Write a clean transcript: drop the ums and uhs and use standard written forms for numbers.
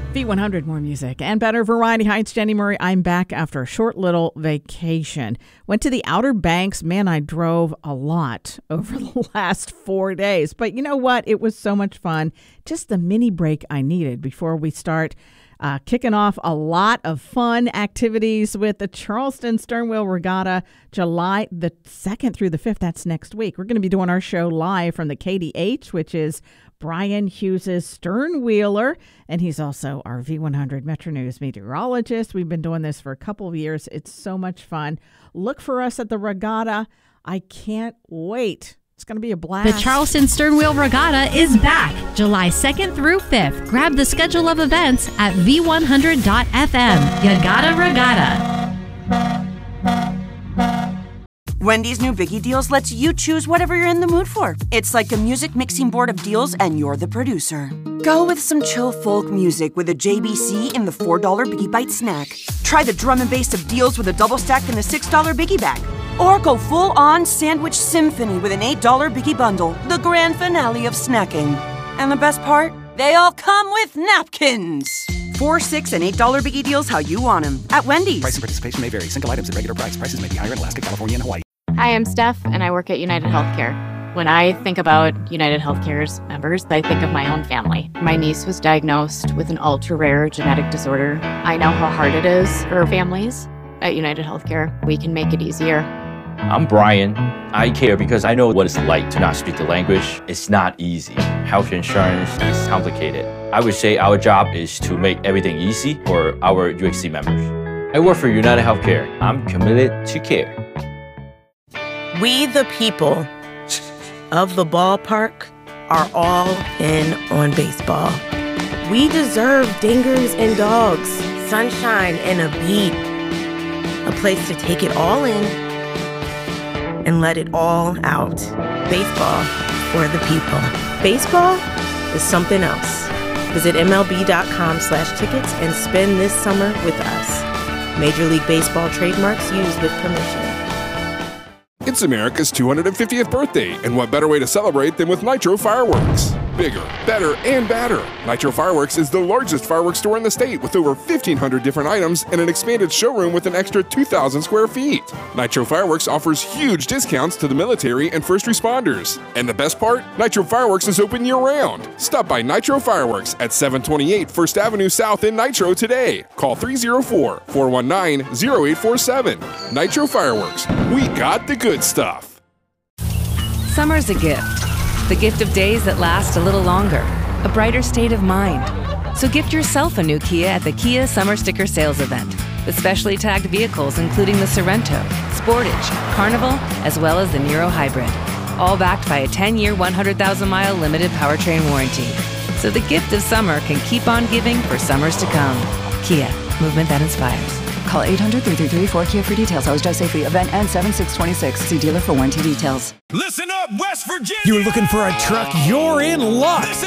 V100, more music and better variety. Hi, it's Jenny Murray. I'm back after a short little vacation. Went to the Outer Banks. Man, I drove a lot over the last 4 days. But you know what? It was so much fun. Just the mini break I needed before we start kicking off a lot of fun activities with the Charleston Sternwheel Regatta, July the 2nd through the 5th. That's next week. We're going to be doing our show live from the KDH, which is Brian Hughes' sternwheeler, and he's also our V100 Metro News meteorologist. We've been doing this for a couple of years. It's so much fun. Look for us at the regatta. I can't wait. It's going to be a blast. The Charleston Sternwheel Regatta is back July 2nd through 5th. Grab the schedule of events at v100.fm. You gotta regatta. Wendy's new Biggie Deals lets you choose whatever you're in the mood for. It's like a music mixing board of deals, and you're the producer. Go with some chill folk music with a JBC in the $4 Biggie Bite snack. Try the drum and bass of deals with a double stack in the $6 Biggie Bag. Or go full-on sandwich symphony with an $8 Biggie Bundle, the grand finale of snacking. And the best part? They all come with napkins. $4, $6, and $8 Biggie Deals how you want them at Wendy's. Price and participation may vary. Single items at regular price. Prices may be higher in Alaska, California, and Hawaii. Hi, I'm Steph, and I work at United Healthcare. When I think about United Healthcare's members, I think of my own family. My niece was diagnosed with an ultra-rare genetic disorder. I know how hard it is for families. At United Healthcare, we can make it easier. I'm Brian. I care because I know what it's like to not speak the language. It's not easy. Health insurance is complicated. I would say our job is to make everything easy for our UHC members. I work for United Healthcare. I'm committed to care. We, the people of the ballpark, are all in on baseball. We deserve dingers and dogs, sunshine and a beat, a place to take it all in and let it all out. Baseball for the people. Baseball is something else. Visit MLB.com/tickets and spend this summer with us. Major League Baseball trademarks used with permission. It's America's 250th birthday, and what better way to celebrate than with Nitro Fireworks? Bigger, better, and badder. Nitro Fireworks is the largest fireworks store in the state with over 1,500 different items and an expanded showroom with an extra 2,000 square feet. Nitro Fireworks offers huge discounts to the military and first responders. And the best part? Nitro Fireworks is open year-round. Stop by Nitro Fireworks at 728 First Avenue South in Nitro today. Call 304-419-0847. Nitro Fireworks. We got the good stuff. Summer's a gift. The gift of days that last a little longer, a brighter state of mind. So gift yourself a new Kia at the Kia Summer Sticker Sales Event, with specially tagged vehicles including the Sorento, Sportage, Carnival, as well as the Niro Hybrid. All backed by a 10-year, 100,000-mile limited powertrain warranty. So the gift of summer can keep on giving for summers to come. Kia, movement that inspires. Call 800-333-4KIA for details. How's Drive Safely? Event ends 7/6/26. See dealer for warranty details. Listen up, West Virginia! You're looking for a truck? You're in luck!